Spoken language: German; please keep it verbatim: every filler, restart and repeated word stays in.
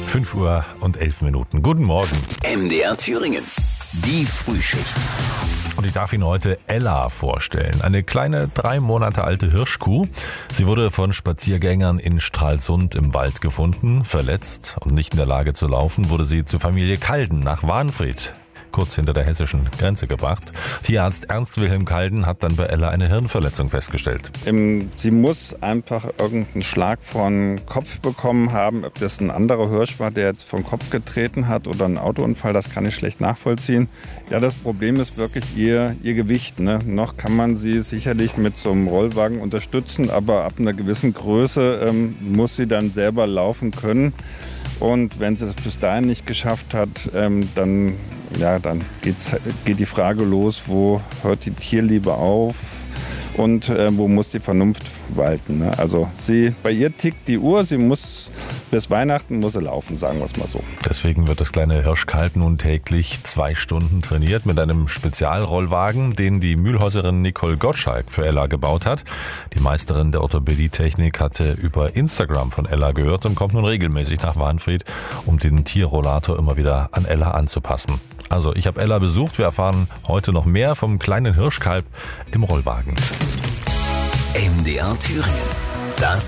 fünf Uhr und elf Minuten. Guten Morgen. M D R Thüringen. Die Frühschicht. Und ich darf Ihnen heute Ella vorstellen. Eine kleine, drei Monate alte Hirschkuh. Sie wurde von Spaziergängern in Stralsund im Wald gefunden. Verletzt und nicht in der Lage zu laufen, wurde sie zur Familie Kalden nach Wahnfried, kurz hinter der hessischen Grenze, gebracht. Tierarzt Ernst Wilhelm Kalden hat dann bei Ella eine Hirnverletzung festgestellt. Sie muss einfach irgendeinen Schlag von Kopf bekommen haben. Ob das ein anderer Hirsch war, der jetzt vom Kopf getreten hat, oder ein Autounfall, das kann ich schlecht nachvollziehen. Ja, das Problem ist wirklich ihr, ihr Gewicht. Ne? Noch kann man sie sicherlich mit so einem Rollwagen unterstützen, aber ab einer gewissen Größe ähm, muss sie dann selber laufen können. Und wenn sie es bis dahin nicht geschafft hat, ähm, dann, ja, dann geht's, geht die Frage los, wo hört die Tierliebe auf und äh, wo muss die Vernunft walten. Ne? Also sie, bei ihr tickt die Uhr, sie muss bis Weihnachten muss sie laufen, sagen wir es mal so. Deswegen wird das kleine Hirschkalb nun täglich zwei Stunden trainiert mit einem Spezialrollwagen, den die Mühlhäuserin Nicole Gottschalk für Ella gebaut hat. Die Meisterin der Orthopädietechnik hatte über Instagram von Ella gehört und kommt nun regelmäßig nach Wahnfried, um den Tierrollator immer wieder an Ella anzupassen. Also, ich habe Ella besucht. Wir erfahren heute noch mehr vom kleinen Hirschkalb im Rollwagen. M D R Thüringen. Das